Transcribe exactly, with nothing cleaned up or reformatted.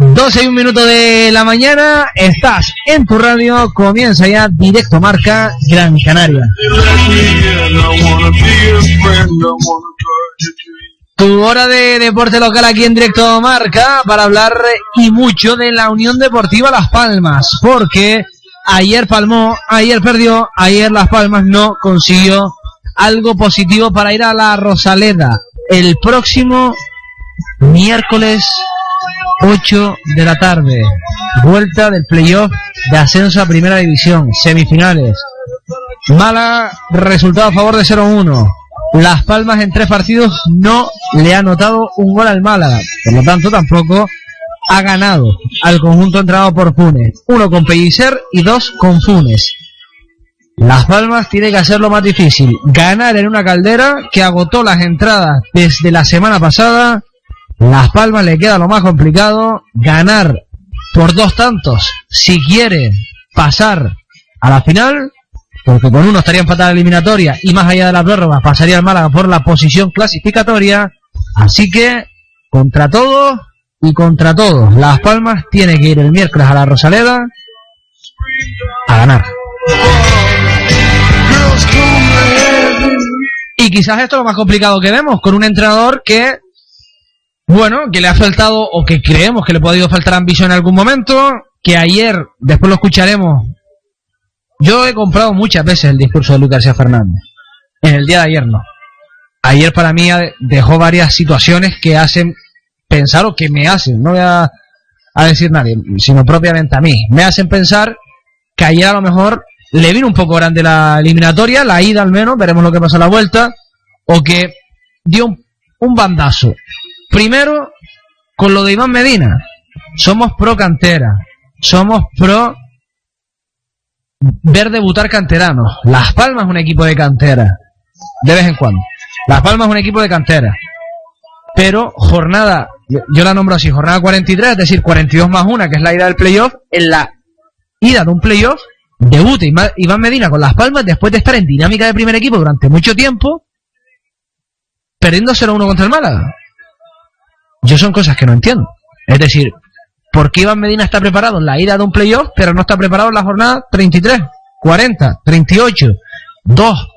doce y un minuto de la mañana, estás en tu radio, comienza ya Directo Marca Gran Canaria. Tu hora de deporte local aquí en Directo Marca para hablar y mucho de la Unión Deportiva Las Palmas, porque ayer palmó, ayer perdió, ayer Las Palmas no consiguió algo positivo para ir a la Rosaleda el próximo miércoles ocho de la tarde, vuelta del playoff de ascenso a Primera División, semifinales. Mala resultado a favor de cero uno. Las Palmas en tres partidos no le ha anotado un gol al Málaga, por lo tanto tampoco ha ganado al conjunto entrenado por Funes, uno con Pellicer y dos con Funes. Las Palmas tiene que hacerlo más difícil, ganar en una Caldera que agotó las entradas desde la semana pasada. Las Palmas le queda lo más complicado, ganar por dos tantos si quiere pasar a la final, porque con uno estaría empatada la eliminatoria y más allá de la prórroga pasaría el Málaga por la posición clasificatoria. Así que contra todo y contra todos, Las Palmas tiene que ir el miércoles a la Rosaleda a ganar. Y quizás esto es lo más complicado que vemos, con un entrenador que, bueno, que le ha faltado, o que creemos que le ha podido faltar ambición en algún momento, que ayer, después lo escucharemos. Yo he comprado muchas veces el discurso de Luis García Fernández. En el día de ayer no. Ayer para mí dejó varias situaciones que hacen pensar, o que me hacen, no voy a, a decir nadie, sino propiamente a mí, me hacen pensar que ayer a lo mejor le vino un poco grande la eliminatoria, la ida al menos, veremos lo que pasa a la vuelta, o que dio un, un bandazo. Primero, con lo de Iván Medina, somos pro cantera, somos pro ver debutar canteranos. Las Palmas es un equipo de cantera, de vez en cuando. Las Palmas es un equipo de cantera, pero jornada, yo, yo la nombro así, jornada cuarenta y tres, es decir, cuarenta y dos más una, que es la ida del playoff. En la ida de un playoff debuta Iván Medina con Las Palmas después de estar en dinámica de primer equipo durante mucho tiempo, perdiendo cero uno contra el Málaga. Yo son cosas que no entiendo. Es decir, ¿por qué Iván Medina está preparado en la ida de un playoff, pero no está preparado en la jornada treinta y tres, cuarenta, treinta y ocho? Dos